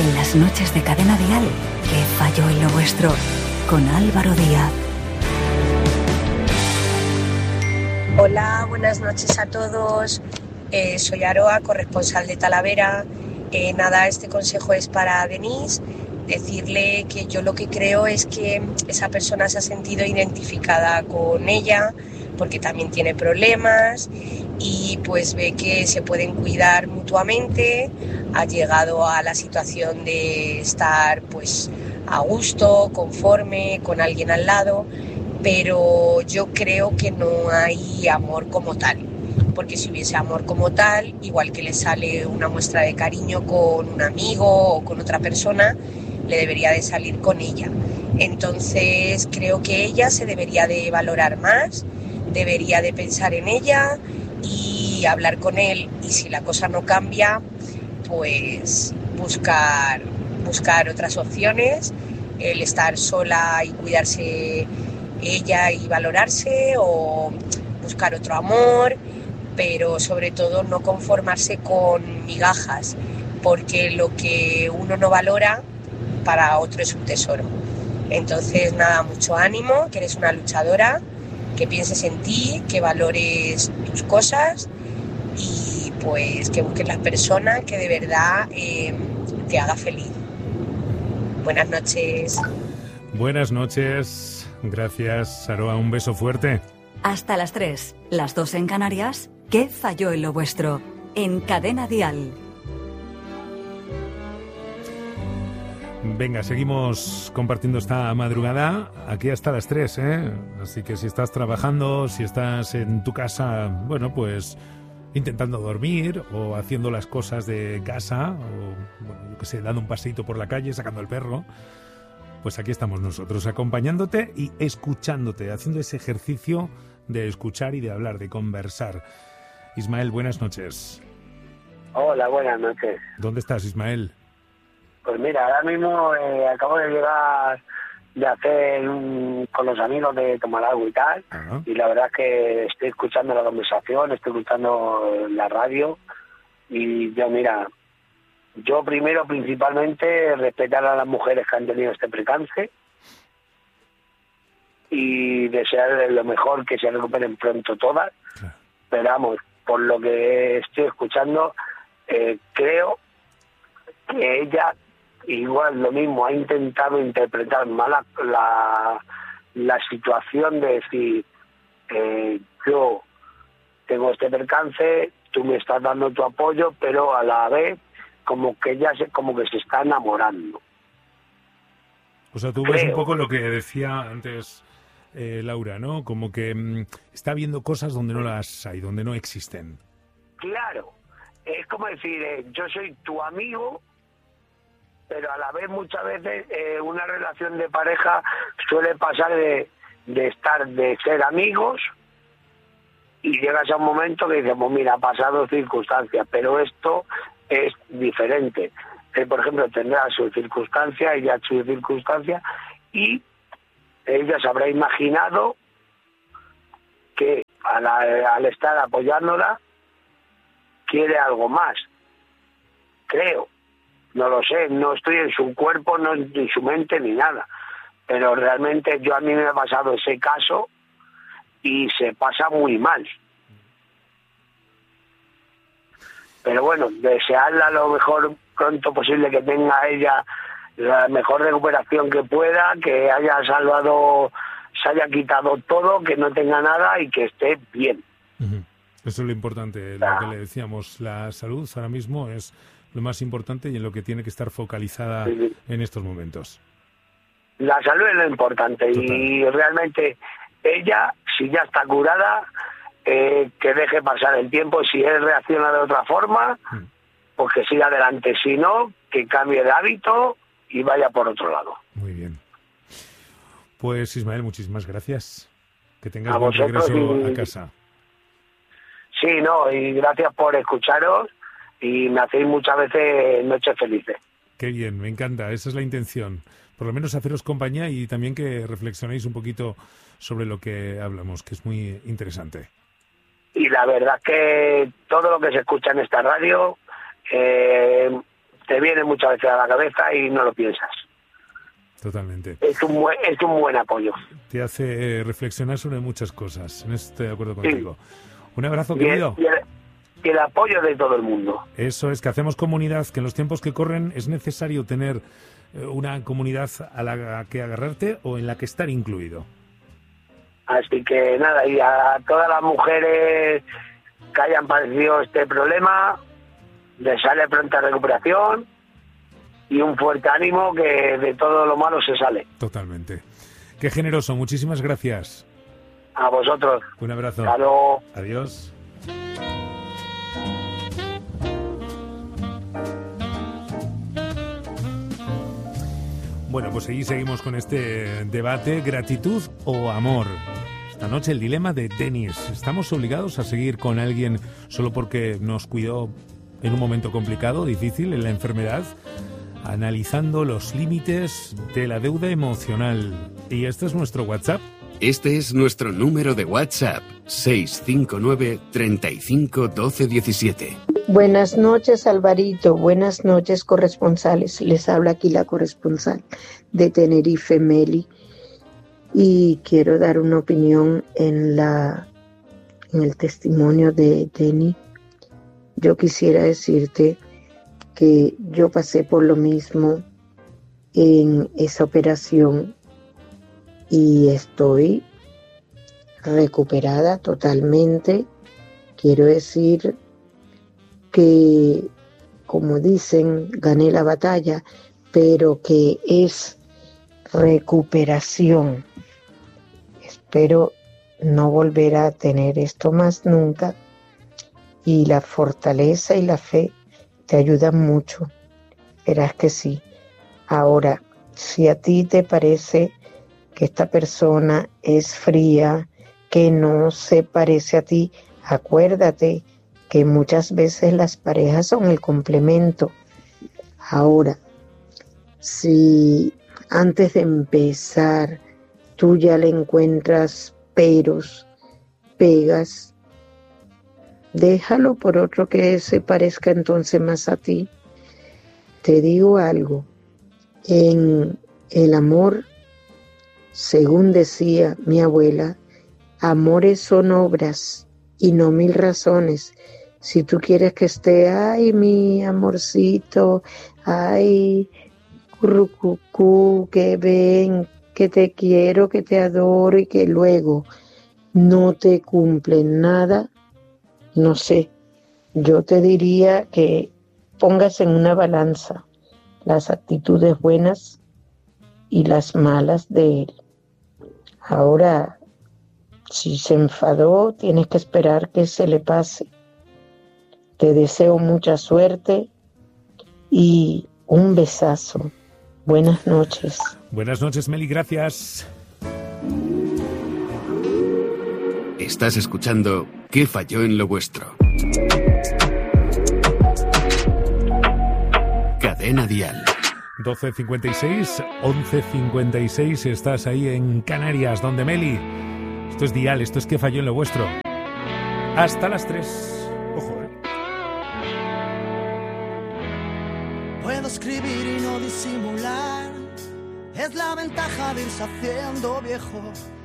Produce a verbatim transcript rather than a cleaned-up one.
En las noches de Cadena Dial, ¿qué falló en lo vuestro? Con Álvaro Díaz. Hola, buenas noches a todos. Eh, soy Aroa, corresponsal de Talavera. Eh, nada, este consejo es para Denise. Decirle que yo lo que creo es que esa persona se ha sentido identificada con ella porque también tiene problemas y pues ve que se pueden cuidar mutuamente. Ha llegado a la situación de estar pues a gusto, conforme, con alguien al lado, pero yo creo que no hay amor como tal, porque si hubiese amor como tal, igual que le sale una muestra de cariño con un amigo o con otra persona, le debería de salir con ella. Entonces creo que ella se debería de valorar más, debería de pensar en ella y hablar con él, y si la cosa no cambia, pues buscar, buscar otras opciones, el estar sola y cuidarse ella y valorarse, o buscar otro amor, pero sobre todo no conformarse con migajas, porque lo que uno no valora para otro es un tesoro. Entonces nada, mucho ánimo, que eres una luchadora, que pienses en ti, que valores tus cosas y pues que busques la persona que de verdad eh, te haga feliz. Buenas noches. Buenas noches, gracias Aroa, un beso fuerte. Hasta las tres, las dos en Canarias, ¿qué falló en lo vuestro? En Cadena Dial. Venga, seguimos compartiendo esta madrugada aquí hasta las tres, ¿eh? Así que si estás trabajando, si estás en tu casa, bueno, pues intentando dormir o haciendo las cosas de casa o, bueno, yo qué sé, dando un paseíto por la calle, sacando al perro, pues aquí estamos nosotros acompañándote y escuchándote, haciendo ese ejercicio de escuchar y de hablar, de conversar. Ismael, buenas noches. Hola, buenas noches. ¿Dónde estás, Ismael? Pues mira, ahora mismo eh, acabo de llegar de hacer un, con los amigos de tomar algo y tal, uh-huh. Y la verdad es que estoy escuchando la conversación, estoy escuchando la radio y yo, mira, yo primero principalmente respetar a las mujeres que han tenido este percance y desearles lo mejor, que se recuperen pronto todas, claro. Pero vamos, por lo que estoy escuchando, eh, creo que ella igual lo mismo ha intentado interpretar mal la, la, la situación de decir eh, yo tengo este percance, tú me estás dando tu apoyo, pero a la vez como que ella se, como que se está enamorando. O sea, tú ves un poco lo que decía antes eh, Laura, ¿no? Como que mmm, está viendo cosas donde no las hay, donde no existen. Claro, es como decir, eh, yo soy tu amigo, pero a la vez muchas veces eh, una relación de pareja suele pasar de, de estar, de ser amigos, y llegas a un momento que dices, pues mira, ha pasado circunstancias, pero esto es diferente. Él, por ejemplo, tendrá su circunstancia, ella su circunstancia, y ella se habrá imaginado que al, al estar apoyándola quiere algo más. Creo. No lo sé, no estoy en su cuerpo, no en su mente ni nada, pero realmente yo a mí me ha pasado ese caso y se pasa muy mal. Pero bueno, desearla lo mejor pronto posible, que tenga ella la mejor recuperación que pueda, que haya salvado, se haya quitado todo, que no tenga nada y que esté bien. Uh-huh. Eso es lo importante, ah. lo que le decíamos, la salud ahora mismo es lo más importante y en lo que tiene que estar focalizada sí. en estos momentos. La salud es lo importante. Total. Y realmente ella, si ya está curada, eh, que deje pasar el tiempo. Si él reacciona de otra forma, mm. pues que siga adelante. Si no, que cambie de hábito y vaya por otro lado. Muy bien. Pues Ismael, muchísimas gracias. Que tengas a buen regreso y... a casa. Sí, no, y gracias por escucharos. Y me hacéis muchas veces noches felices. Qué bien, me encanta, esa es la intención. Por lo menos haceros compañía y también que reflexionéis un poquito sobre lo que hablamos, que es muy interesante. Y la verdad es que todo lo que se escucha en esta radio eh, te te viene muchas veces a la cabeza y no lo piensas. Totalmente. Es un buen, es un buen apoyo. Te hace reflexionar sobre muchas cosas. En eso estoy de acuerdo contigo. Sí. Un abrazo, y querido. El, y, el, y el apoyo de todo el mundo. Eso es, que hacemos comunidad, que en los tiempos que corren es necesario tener una comunidad a la que agarrarte o en la que estar incluido. Así que nada, y a todas las mujeres que hayan padecido este problema, desearle pronta recuperación y un fuerte ánimo, que de todo lo malo se sale. Totalmente. Qué generoso, muchísimas gracias. A vosotros. Un abrazo. Hasta luego. Adiós. Bueno, pues ahí seguimos con este debate, gratitud o amor. Esta noche el dilema de Denis. ¿Estamos obligados a seguir con alguien solo porque nos cuidó en un momento complicado, difícil, en la enfermedad? Analizando los límites de la deuda emocional. Y este es nuestro WhatsApp. Este es nuestro número de WhatsApp, seis cinco nueve, treinta y cinco, doce diecisiete. Buenas noches, Alvarito. Buenas noches, corresponsales. Les habla aquí la corresponsal de Tenerife, Meli. Y quiero dar una opinión en, la, en el testimonio de Denny. Yo quisiera decirte que yo pasé por lo mismo en esa operación y estoy recuperada totalmente. Quiero decir que, como dicen, gané la batalla, pero que es recuperación. Espero no volver a tener esto más nunca, y la fortaleza y la fe te ayudan mucho. Verás que sí. Ahora, si a ti te parece que esta persona es fría, que no se parece a ti, acuérdate que muchas veces las parejas son el complemento. Ahora, si antes de empezar tú ya le encuentras peros, pegas, déjalo por otro que se parezca entonces más a ti. Te digo algo, en el amor, según decía mi abuela, amores son obras y no mil razones. Si tú quieres que esté, ay, mi amorcito, ay, currucucú, que ven, que te quiero, que te adoro, y que luego no te cumple nada, no sé, yo te diría que pongas en una balanza las actitudes buenas y las malas de él. Ahora, si se enfadó, tienes que esperar que se le pase. Te deseo mucha suerte y un besazo. Buenas noches. Buenas noches, Meli, gracias. Estás escuchando ¿Qué falló en lo vuestro? Cadena Dial. doce cincuenta y seis, once cincuenta y seis, estás ahí en Canarias, donde Meli. Esto es Dial, esto es ¿Qué falló en lo vuestro? Hasta las tres. Ojo, eh. Puedo escribir y no disimular. Es la ventaja de irse haciendo viejo.